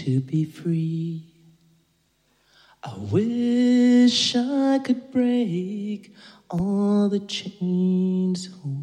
to be free. I wish I could break all the chains